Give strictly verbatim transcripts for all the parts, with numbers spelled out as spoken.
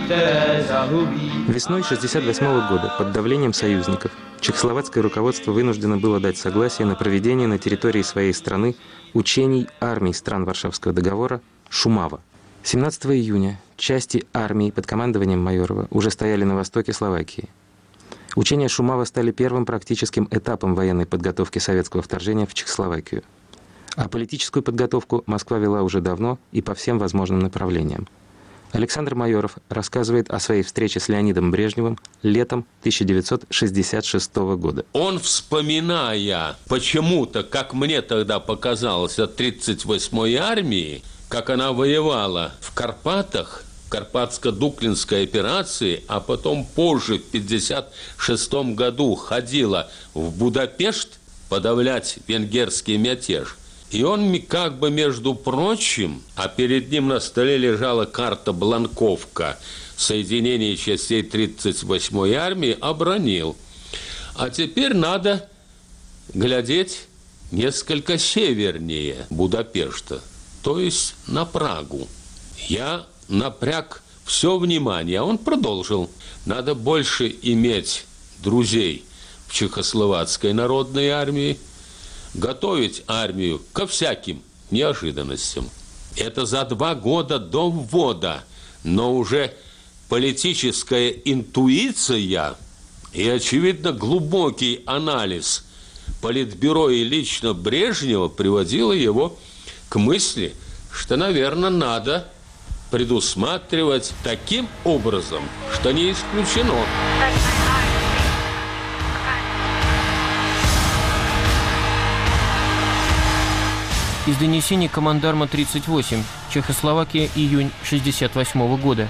Весной шестьдесят восьмого года под давлением союзников чехословацкое руководство вынуждено было дать согласие на проведение на территории своей страны учений армий стран Варшавского договора «Шумава». семнадцатого июня части армии под командованием Майорова уже стояли на востоке Словакии. Учения Шумава стали первым практическим этапом военной подготовки советского вторжения в Чехословакию. А политическую подготовку Москва вела уже давно и по всем возможным направлениям. Александр Майоров рассказывает о своей встрече с Леонидом Брежневым летом тысяча девятьсот шестьдесят шестого года. Он, вспоминая почему-то, как мне тогда показалось, о тридцать восьмой армии, как она воевала в Карпатах, в Карпатско-Дуклинской операции, а потом позже, в пятьдесят шестом году, ходила в Будапешт подавлять венгерский мятеж. И он как бы, между прочим, а перед ним на столе лежала карта Бланковка соединения частей тридцать восьмой армии, обронил. А теперь надо глядеть несколько севернее Будапешта, то есть на Прагу. Я напряг все внимание, а он продолжил. Надо больше иметь друзей в Чехословацкой народной армии, готовить армию ко всяким неожиданностям. Это за два года до ввода, но уже политическая интуиция и, очевидно, глубокий анализ Политбюро и лично Брежнева приводило его к мысли, что, наверное, надо предусматривать таким образом, что не исключено. Из донесений командарма тридцать восемь. Чехословакия, июнь шестьдесят восьмого года.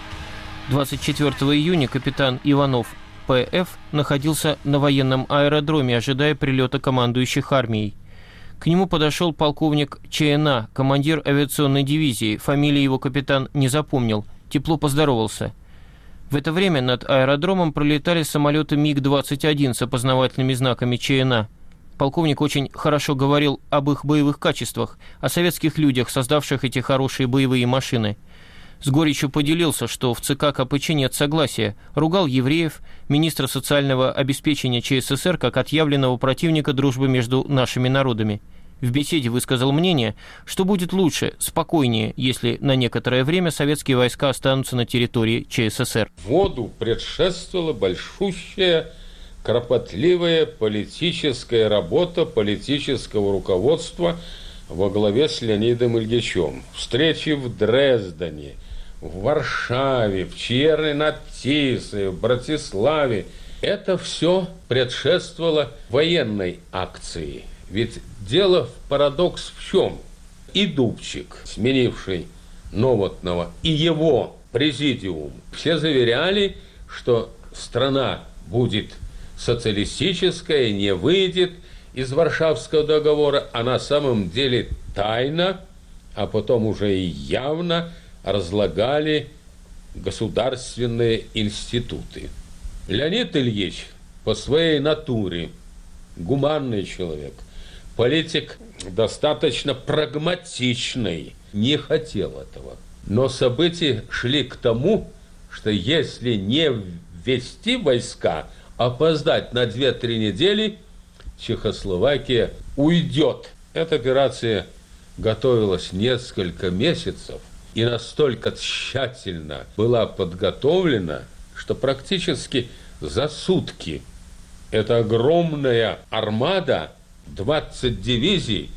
двадцать четвёртого июня капитан Иванов П Ф находился на военном аэродроме, ожидая прилета командующих армией. К нему подошел полковник Ч Н А, командир авиационной дивизии. Фамилии его капитан не запомнил. Тепло поздоровался. В это время над аэродромом пролетали самолеты МиГ двадцать один с опознавательными знаками Ч Н А. Полковник очень хорошо говорил об их боевых качествах, о советских людях, создавших эти хорошие боевые машины. С горечью поделился, что в ЦК Ка Пэ Че нет согласия, ругал евреев, министра социального обеспечения Ч С С Р как отъявленного противника дружбы между нашими народами. В беседе высказал мнение, что будет лучше, спокойнее, если на некоторое время советские войска останутся на территории Ч С С Р. Вводу предшествовала большущая, кропотливая политическая работа политического руководства во главе с Леонидом Ильичем. Встречи в Дрездене, в Варшаве, в Черной над Тисой, в Братиславе. Это все предшествовало военной акции. Ведь дело в парадокс в чем? И Дубчик, сменивший Новотного, и его президиум, все заверяли, что страна будет социалистическая, не выйдет из Варшавского договора, а на самом деле тайно, а потом уже и явно разлагали государственные институты. Леонид Ильич по своей натуре гуманный человек, политик достаточно прагматичный, не хотел этого. Но события шли к тому, что если не ввести войска, опоздать на две-три недели, Чехословакия уйдет. Эта операция готовилась несколько месяцев и настолько тщательно была подготовлена, что практически за сутки эта огромная армада, двадцать дивизий,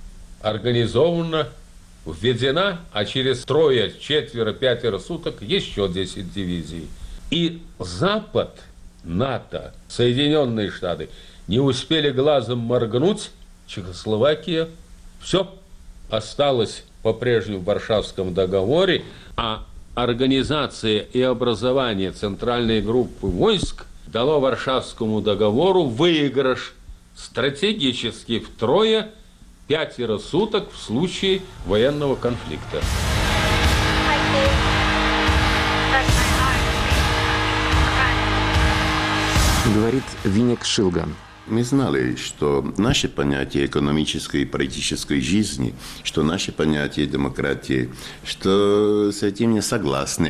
организована, введена, а через трое, четверо, пятеро суток еще десять дивизий. И Запад, НАТО, Соединенные Штаты не успели глазом моргнуть, Чехословакия, все, осталось по-прежнему в Варшавском договоре, а организация и образование центральной группы войск дало Варшавскому договору выигрыш стратегически втрое, пятеро суток в случае военного конфликта. Говорит Винник Шилган. Мы знали, что наше понятие экономической и политической жизни, что наше понятие демократии, что с этим не согласны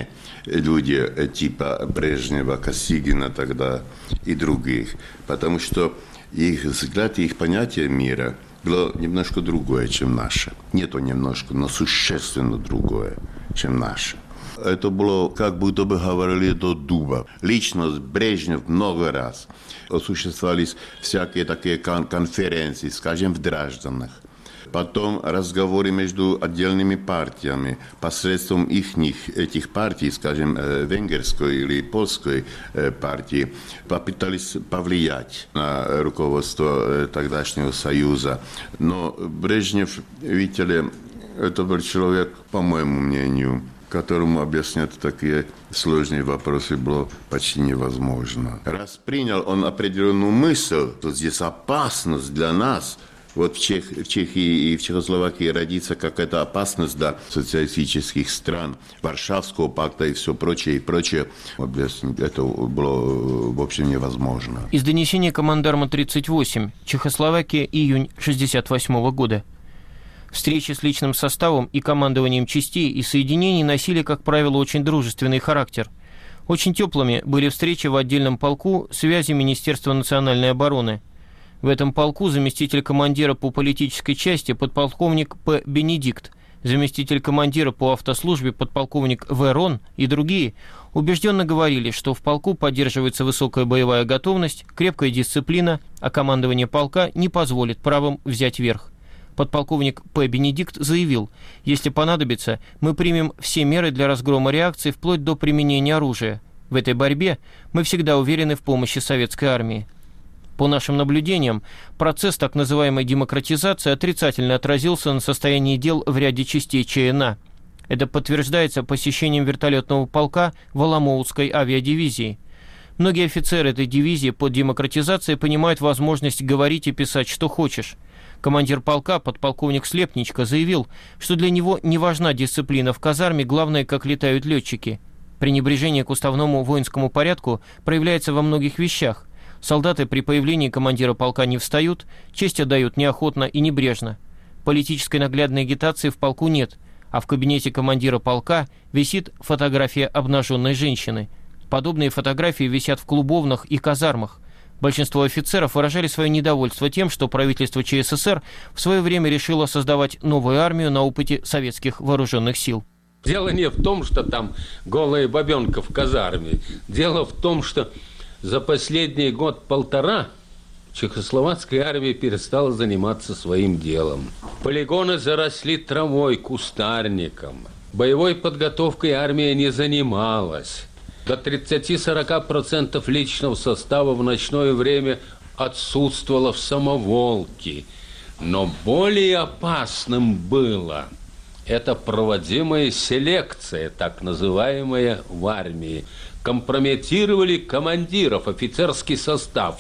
люди типа Брежнева, Косыгина тогда и других. Потому что их взгляд и их понятие мира было немножко другое, чем наше. Не то немножко, но существенно другое, чем наше. Это было, как будто бы говорили до дуба. Личность Брежнев много раз. Осуществлялись всякие такие кон- конференции, скажем, в Дражданах. Потом разговоры между отдельными партиями. Посредством их, этих партий, скажем, венгерской или польской партии, попытались повлиять на руководство тогдашнего Союза. Но Брежнев, видите ли, это был человек, по моему мнению, которому объяснять такие сложные вопросы было почти невозможно. Раз принял он определенную мысль, то здесь опасность для нас, вот в, Чех, в Чехии и в Чехословакии родится какая-то опасность для социалистических стран, Варшавского пакта и все прочее, и прочее. Объяснить это было, в общем, невозможно. Из донесения командарма тридцать восемь. Чехословакия, июнь шестьдесят восьмого года. Встречи с личным составом и командованием частей и соединений носили, как правило, очень дружественный характер. Очень теплыми были встречи в отдельном полку связи Министерства национальной обороны. В этом полку заместитель командира по политической части подполковник П. Бенедикт, заместитель командира по автослужбе подполковник В. Рон и другие убежденно говорили, что в полку поддерживается высокая боевая готовность, крепкая дисциплина, а командование полка не позволит правым взять верх. Подполковник П. Бенедикт заявил, если понадобится, мы примем все меры для разгрома реакции вплоть до применения оружия. В этой борьбе мы всегда уверены в помощи советской армии. По нашим наблюдениям, процесс так называемой демократизации отрицательно отразился на состоянии дел в ряде частей ЧНА. Это подтверждается посещением вертолетного полка Воломоутской авиадивизии. Многие офицеры этой дивизии под демократизацией понимают возможность говорить и писать, что хочешь. Командир полка, подполковник Слепничко, заявил, что для него не важна дисциплина в казарме, главное, как летают летчики. Пренебрежение к уставному воинскому порядку проявляется во многих вещах. Солдаты при появлении командира полка не встают, честь отдают неохотно и небрежно. Политической наглядной агитации в полку нет, а в кабинете командира полка висит фотография обнаженной женщины. Подобные фотографии висят в клубовнах и казармах. Большинство офицеров выражали свое недовольство тем, что правительство ЧССР в свое время решило создавать новую армию на опыте советских вооруженных сил. Дело не в том, что там голая бабенка в казарме. Дело в том, что за последний год-полтора чехословацкая армия перестала заниматься своим делом. Полигоны заросли травой, кустарником. Боевой подготовкой армия не занималась. До тридцати-сорока процентов личного состава в ночное время отсутствовало в самоволке. Но более опасным было это проводимая селекция, так называемая в армии. Компрометировали командиров, офицерский состав,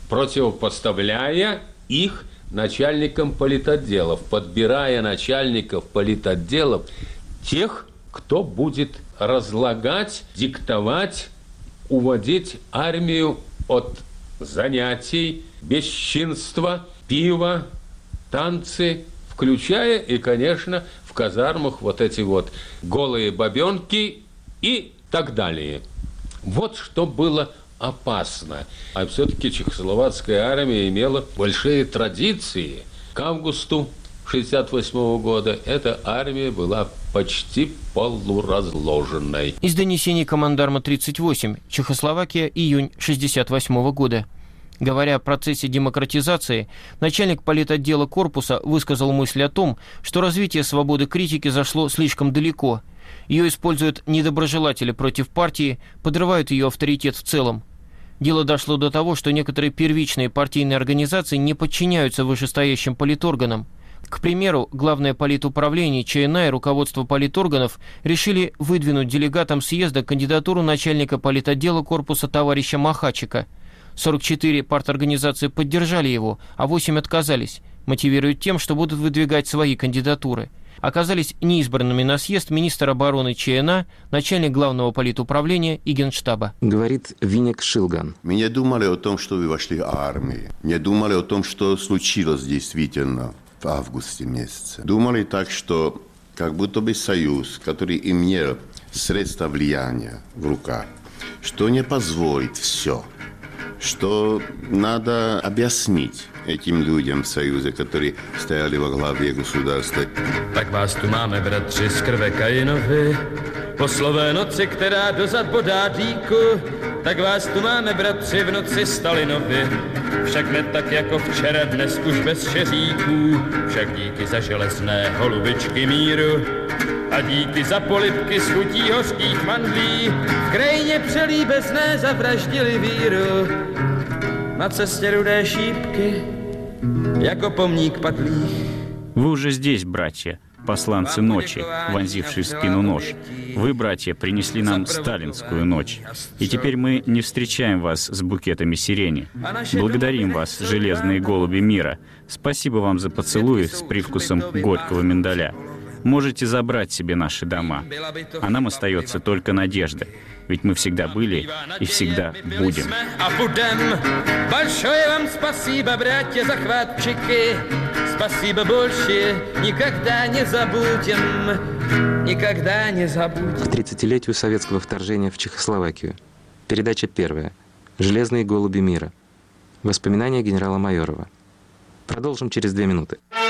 противопоставляя их начальникам политотделов, подбирая начальников политотделов тех, кто будет разлагать, диктовать, уводить армию от занятий, бесчинства, пива, танцы, включая и, конечно, в казармах вот эти вот голые бабенки и так далее. Вот что было опасно. А все-таки чехословацкая армия имела большие традиции. К августу шестьдесят восьмого года эта армия была почти полуразложенной. Из донесений командарма тридцать восемь. Чехословакия, июнь шестьдесят восьмого года. Говоря о процессе демократизации, начальник политотдела корпуса высказал мысль о том, что развитие свободы критики зашло слишком далеко. Ее используют недоброжелатели против партии, подрывают ее авторитет в целом. Дело дошло до того, что некоторые первичные партийные организации не подчиняются вышестоящим политорганам. К примеру, Главное политуправление ЧНА и руководство политорганов решили выдвинуть делегатам съезда кандидатуру начальника политотдела корпуса товарища Махачика. сорок четыре парторганизации поддержали его, а восемь отказались, мотивируя тем, что будут выдвигать свои кандидатуры. Оказались неизбранными на съезд министр обороны ЧНА, начальник Главного политуправления и Генштаба. Говорит Винек Шилган. Мы не думали о том, что вы вошли в армию. Не думали о том, что случилось действительно в августе месяце. Думали так, что как будто бы союз, который имел средства влияния в руках, что не позволит все, что надо объяснить этим людям в Союзе, которые стояли во главе государства. Tak vás tu máme, bratři, z krve Kainovi, po slové noci, která dozad bodá dýku, tak vás tu máme, bratři, v noci Stalinovi. Však ne tak jako včera, dnes už bez šeříků, však díky za železné holubičky míru a díky za polibky z chutí hořkých mandlí v krajině přelíbezné zavraždili víru. Na cestě rudé šípky, jako pomník padlých. Вы уже здесь, братья, посланцы ночи, вонзившие в спину нож. Вы, братья, принесли нам сталинскую ночь. И теперь мы не встречаем вас с букетами сирени. Благодарим вас, железные голуби мира. Спасибо вам за поцелуи с привкусом горького миндаля. Можете забрать себе наши дома. А нам остается только надежда. Ведь мы всегда были и всегда будем. Большое вам спасибо, братья захватчики. Спасибо больше никогда не забудем. Никогда не забудем. К тридцатилетию советского вторжения в Чехословакию. Передача первая. «Железные голуби мира». Воспоминания генерала Майорова. Продолжим через две минуты.